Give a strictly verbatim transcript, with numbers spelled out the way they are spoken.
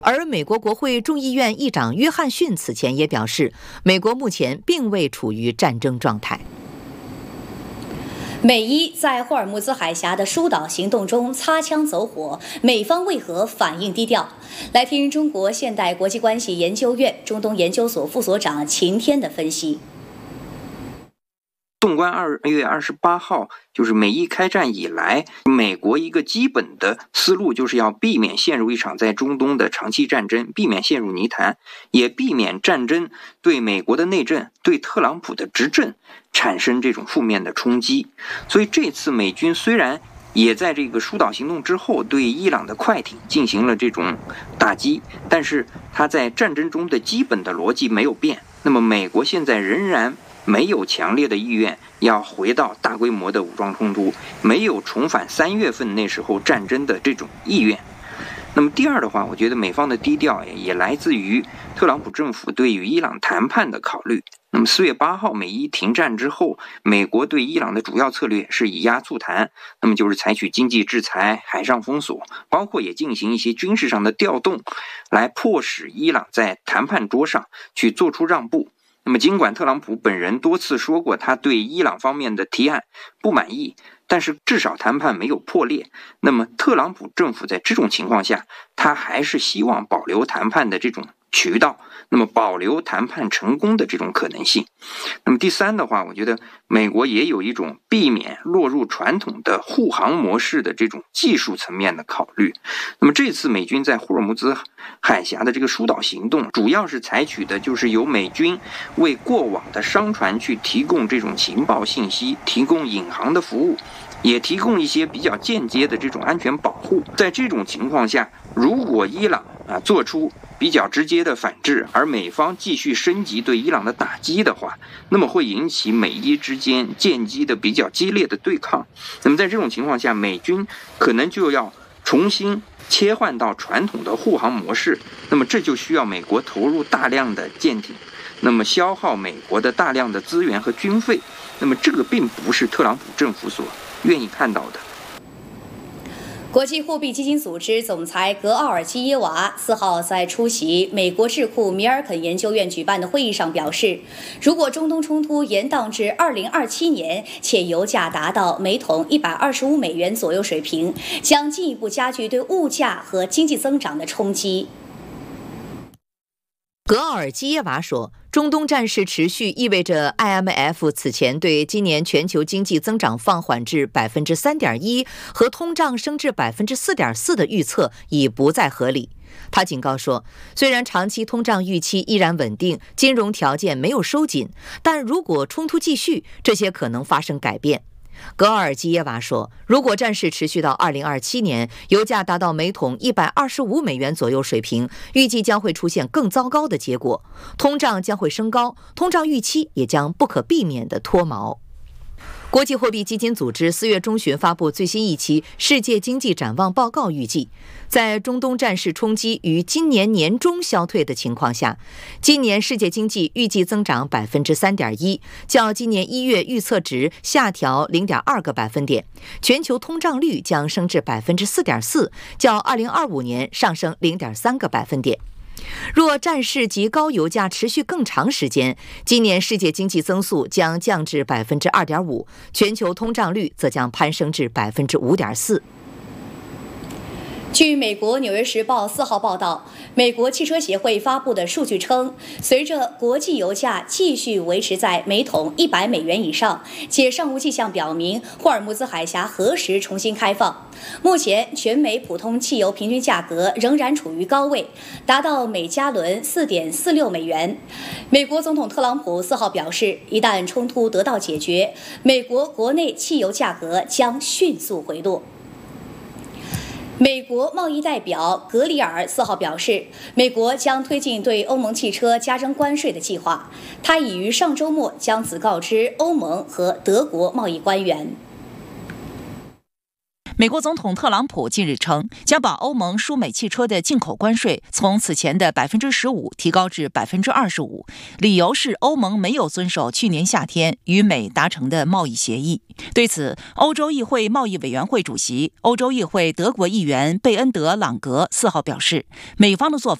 而美国国会众议院议长约翰逊此前也表示，美国目前并未处于战争状态。 美伊在霍尔木兹海峡的疏导行动中擦枪走火，美方为何反应低调？来听中国现代国际关系研究院中东研究所副所长秦天的分析。 纵观二月二十八号，就是美伊开战以来，美国一个基本的思路就是要避免陷入一场在中东的长期战争，避免陷入泥潭，也避免战争对美国的内政、对特朗普的执政产生这种负面的冲击。所以这次美军虽然也在这个疏导行动之后对伊朗的快艇进行了这种打击，但是它在战争中的基本的逻辑没有变。那么美国现在仍然没有强烈的意愿要回到大规模的武装冲突，没有重返三月份那时候战争的这种意愿。那么第二的话，我觉得美方的低调也来自于特朗普政府对与伊朗谈判的考虑。那么四月八号美伊停战之后，美国对伊朗的主要策略是以压促谈，那么就是采取经济制裁、海上封锁，包括也进行一些军事上的调动，来迫使伊朗在谈判桌上去做出让步。那么尽管特朗普本人多次说过他对伊朗方面的提案不满意，但是至少谈判没有破裂。那么特朗普政府在这种情况下，他还是希望保留谈判的这种渠道，那么保留谈判成功的这种可能性。那么第三的话，我觉得美国也有一种避免落入传统的护航模式的这种技术层面的考虑。那么这次美军在霍尔木兹海峡的这个疏导行动，主要是采取的就是由美军为过往的商船去提供这种情报信息，提供引航的服务，也提供一些比较间接的这种安全保护。在这种情况下，如果伊朗啊做出比较直接的反制，而美方继续升级对伊朗的打击的话，那么会引起美伊之间间接的比较激烈的对抗。那么在这种情况下，美军可能就要重新切换到传统的护航模式，那么这就需要美国投入大量的舰艇，那么消耗美国的大量的资源和军费，那么这个并不是特朗普政府所愿意看到的。 国际货币基金组织总裁格奥尔基耶娃四号在出席美国智库米尔肯研究院举办的会议上表示，如果中东冲突延宕至二零二七年，且油价达到每桶一百二十五美元左右水平，将进一步加剧对物价和经济增长的冲击。 格奥尔基耶娃说，中东战事持续意味着 I M F 此前对今年全球经济增长放缓至 百分之三点一 和通胀升至 百分之四点四 的预测已不再合理。他警告说，虽然长期通胀预期依然稳定，金融条件没有收紧，但如果冲突继续，这些可能发生改变。格奥尔基耶娃说，如果战事持续到二零二七年，油价达到每桶一百二十五美元左右水平，预计将会出现更糟糕的结果，通胀将会升高，通胀预期也将不可避免地脱锚。国际货币基金组织四月中旬发布最新一期世界经济展望报告，预计在中东战事冲击于今年年中消退的情况下，今年世界经济预计增长 百分之三点一， 较今年一月预测值下调 零点二个百分点，全球通胀率将升至 百分之四点四， 较二零二五年上升 零点三个百分点。若战事及高油价持续更长时间，今年世界经济增速将降至 百分之二点五， 全球通胀率则将攀升至 百分之五点四。 据美国《纽约时报》四号报道，美国汽车协会发布的数据称，随着国际油价继续维持在每桶一百美元以上，且尚无迹象表明霍尔木兹海峡何时重新开放。目前，全美普通汽油平均价格仍然处于高位，达到每加仑 四点四六美元。美国总统特朗普四号表示，一旦冲突得到解决，美国国内汽油价格将迅速回落。美国贸易代表格里尔四号表示，美国将推进对欧盟汽车加征关税的计划。他已于上周末将此告知欧盟和德国贸易官员。 美国总统特朗普近日称，将把欧盟输美汽车的进口关税从此前的百分之十五提高至百分之二十五，理由是欧盟没有遵守去年夏天与美达成的贸易协议。对此，欧洲议会贸易委员会主席、欧洲议会德国议员贝恩德朗格四号表示，美方的做法